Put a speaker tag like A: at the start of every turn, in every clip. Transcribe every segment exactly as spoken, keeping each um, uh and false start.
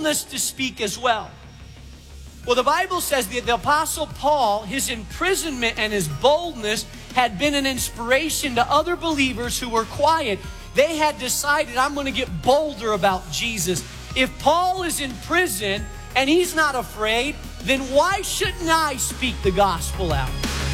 A: boldness to speak as well. Well, the Bible says that the Apostle Paul, his imprisonment and his boldness had been an inspiration to other believers who were quiet. They had decided, I'm going to get bolder about Jesus. If Paul is in prison and he's not afraid, then why shouldn't I speak the gospel out?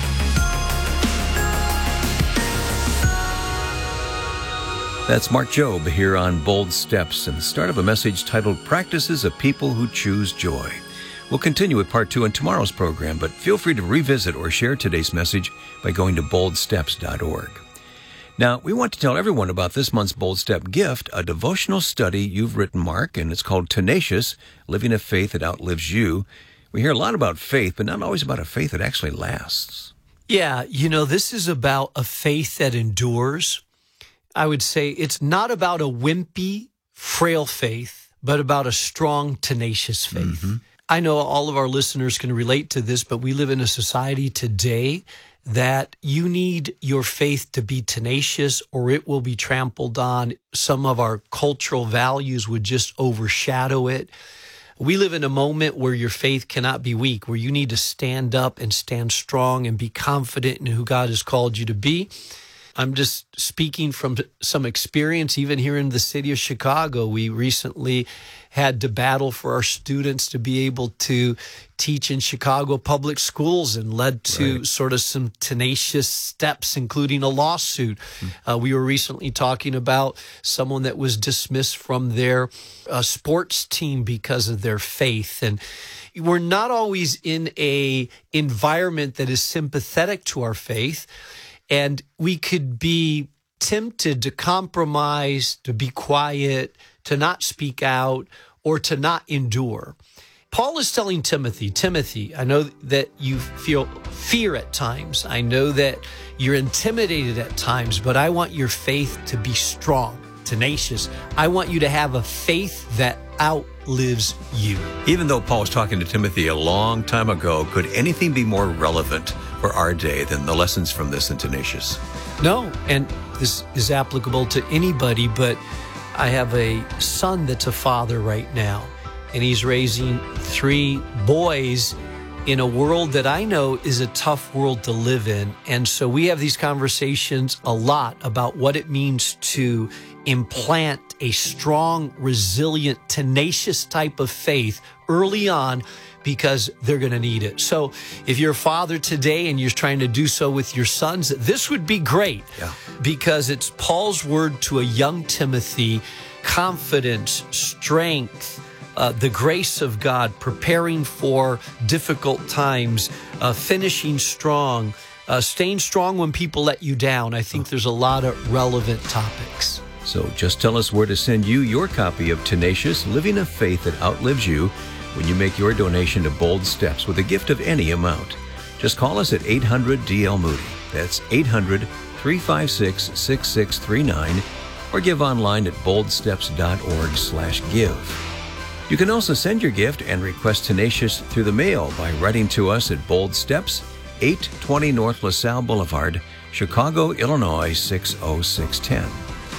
B: That's Mark Jobe here on Bold Steps and the start of a message titled Practices of People Who Choose Joy. We'll continue with part two in tomorrow's program, but feel free to revisit or share today's message by going to bold steps dot org. Now, we want to tell everyone about this month's Bold Step gift, a devotional study you've written, Mark, and it's called Tenacious, Living a Faith That Outlives You. We hear a lot about faith, but not always about a faith that actually lasts.
A: Yeah, you know, this is about a faith that endures. I would say it's not about a wimpy, frail faith, but about a strong, tenacious faith. Mm-hmm. I know all of our listeners can relate to this, but we live in a society today that you need your faith to be tenacious or it will be trampled on. Some of our cultural values would just overshadow it. We live in a moment where your faith cannot be weak, where you need to stand up and stand strong and be confident in who God has called you to be. I'm just speaking from some experience, even here in the city of Chicago. We recently had to battle for our students to be able to teach in Chicago public schools and led to right. sort of some tenacious steps, including a lawsuit. Mm-hmm. Uh, we were recently talking about someone that was dismissed from their uh, sports team because of their faith. And we're not always in a environment that is sympathetic to our faith. And we could be tempted to compromise, to be quiet, to not speak out, or to not endure. Paul is telling Timothy, Timothy, I know that you feel fear at times. I know that you're intimidated at times, but I want your faith to be strong, tenacious. I want you to have a faith that outlives you.
B: Even though Paul was talking to Timothy a long time ago, could anything be more relevant for our day than the lessons from this in Tenacious?
A: No, and this is applicable to anybody, but I have a son that's a father right now, and he's raising three boys in a world that I know is a tough world to live in. And so we have these conversations a lot about what it means to implant a strong, resilient, tenacious type of faith early on, because they're going to need it. So if you're a father today and you're trying to do so with your sons, this would be great yeah. because it's Paul's word to a young Timothy, confidence, strength, Uh, the grace of God, preparing for difficult times, uh, finishing strong, uh, staying strong when people let you down. I think there's a lot of relevant topics.
B: So just tell us where to send you your copy of Tenacious, Living a Faith That Outlives You when you make your donation to Bold Steps with a gift of any amount. Just call us at eight hundred D L Moody. That's eight hundred, three five six, six six three nine or give online at boldsteps.org slash give. You can also send your gift and request Tenacious through the mail by writing to us at Bold Steps, eight twenty North LaSalle Boulevard, Chicago, Illinois, six oh six one oh.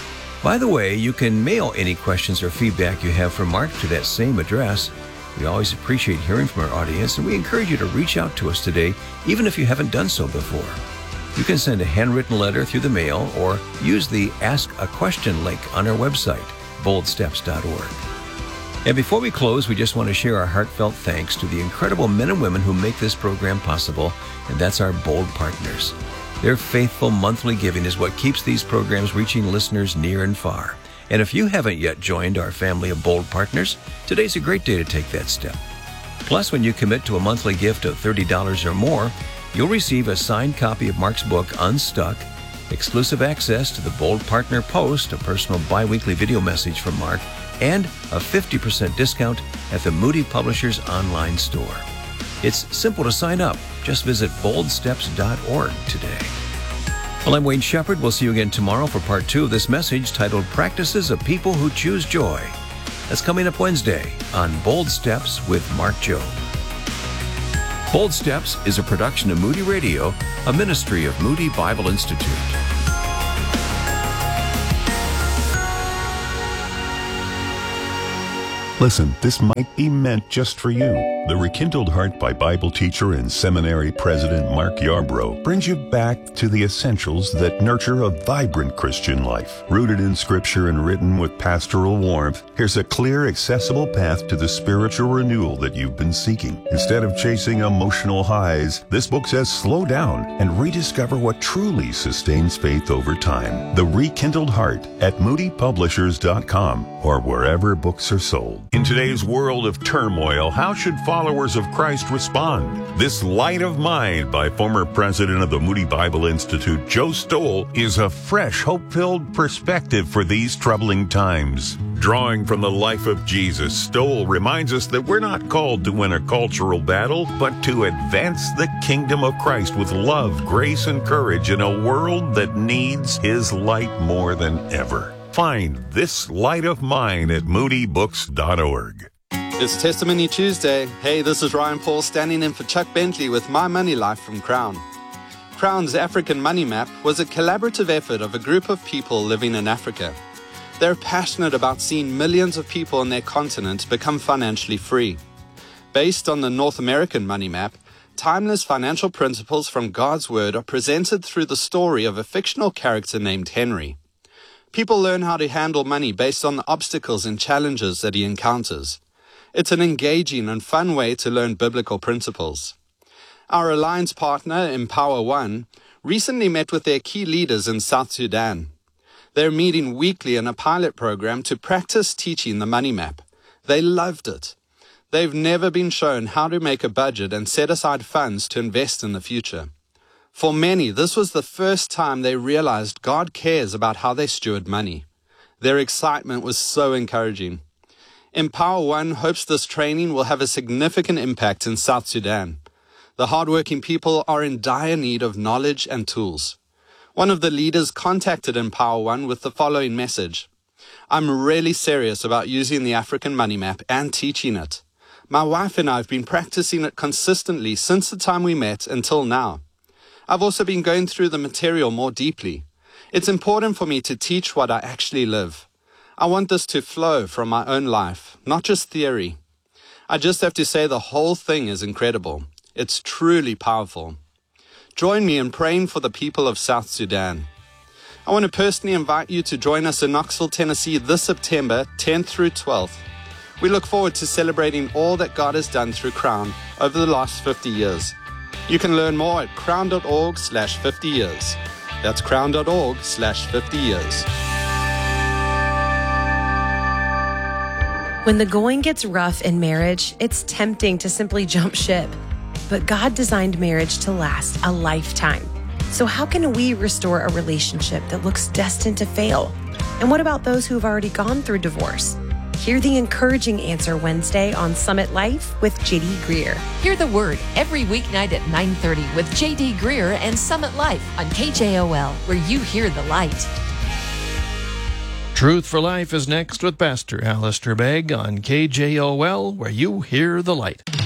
B: By the way, you can mail any questions or feedback you have for Mark to that same address. We always appreciate hearing from our audience, and we encourage you to reach out to us today, even if you haven't done so before. You can send a handwritten letter through the mail or use the Ask a Question link on our website, bold steps dot org. And before we close, we just want to share our heartfelt thanks to the incredible men and women who make this program possible, and that's our Bold Partners. Their faithful monthly giving is what keeps these programs reaching listeners near and far. And if you haven't yet joined our family of Bold Partners, today's a great day to take that step. Plus, when you commit to a monthly gift of thirty dollars or more, you'll receive a signed copy of Mark's book, Unstuck, exclusive access to the Bold Partner Post, a personal bi-weekly video message from Mark, and a fifty percent discount at the Moody Publishers online store. It's simple to sign up. Just visit bold steps dot org today. Well, I'm Wayne Shepherd. We'll see you again tomorrow for part two of this message titled Practices of People Who Choose Joy. That's coming up Wednesday on Bold Steps with Mark Jobe. Bold Steps is a production of Moody Radio, a ministry of Moody Bible Institute.
C: Listen, this might be meant just for you. The Rekindled Heart by Bible teacher and seminary president Mark Yarbrough brings you back to the essentials that nurture a vibrant Christian life. Rooted in Scripture and written with pastoral warmth, here's a clear, accessible path to the spiritual renewal that you've been seeking. Instead of chasing emotional highs, this book says slow down and rediscover what truly sustains faith over time. The Rekindled Heart at moody publishers dot com or wherever books are sold. In today's world of turmoil, how should followers of Christ respond? This Light of Mine by former president of the Moody Bible Institute, Joe Stowell, is a fresh, hope-filled perspective for these troubling times. Drawing from the life of Jesus, Stowell reminds us that we're not called to win a cultural battle, but to advance the kingdom of Christ with love, grace, and courage in a world that needs His light more than ever. Find This Light of Mine at moody books dot org.
D: It's Testimony Tuesday. Hey, this is Ryan Paul standing in for Chuck Bentley with My Money Life from Crown. Crown's African Money Map was a collaborative effort of a group of people living in Africa. They're passionate about seeing millions of people on their continent become financially free. Based on the North American Money Map, timeless financial principles from God's Word are presented through the story of a fictional character named Henry. People learn how to handle money based on the obstacles and challenges that he encounters. It's an engaging and fun way to learn biblical principles. Our alliance partner, Empower One, recently met with their key leaders in South Sudan. They're meeting weekly in a pilot program to practice teaching the money map. They loved it. They've never been shown how to make a budget and set aside funds to invest in the future. For many, this was the first time they realized God cares about how they steward money. Their excitement was so encouraging. Empower One hopes this training will have a significant impact in South Sudan. The hardworking people are in dire need of knowledge and tools. One of the leaders contacted Empower One with the following message. I'm really serious about using the African Money Map and teaching it. My wife and I have been practicing it consistently since the time we met until now. I've also been going through the material more deeply. It's important for me to teach what I actually live. I want this to flow from my own life, not just theory. I just have to say the whole thing is incredible. It's truly powerful. Join me in praying for the people of South Sudan. I want to personally invite you to join us in Knoxville, Tennessee this September tenth through twelfth. We look forward to celebrating all that God has done through Crown over the last fifty years. You can learn more at crown.org slash 50 years. That's crown.org slash 50 years.
E: When the going gets rough in marriage, it's tempting to simply jump ship. But God designed marriage to last a lifetime. So how can we restore a relationship that looks destined to fail? And what about those who have already gone through divorce? Hear the encouraging answer Wednesday on Summit Life with J D Greer.
F: Hear the Word every weeknight at nine thirty with J D Greer and Summit Life on K J O L, where you hear the light.
G: Truth for Life is next with Pastor Alistair Begg on K J O L, where you hear the light.